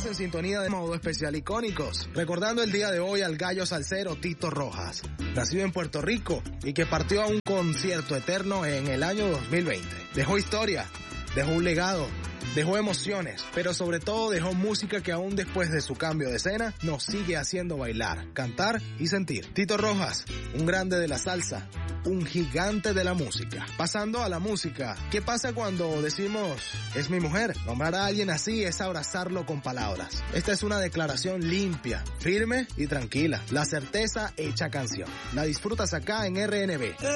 en sintonía de Modo Especial Icónicos, recordando el día de hoy al gallo salsero Tito Rojas, nacido en Puerto Rico y que partió a un concierto eterno en el año 2020. Dejó historia, dejó un legado, dejó emociones, pero sobre todo dejó música que aún después de su cambio de escena nos sigue haciendo bailar, cantar y sentir. Tito Rojas, un grande de la salsa, un gigante de la música. Pasando a la música, ¿qué pasa cuando decimos es mi mujer? Nombrar a alguien así es abrazarlo con palabras. Esta es una declaración limpia, firme y tranquila. La certeza hecha canción. La disfrutas acá en RNB.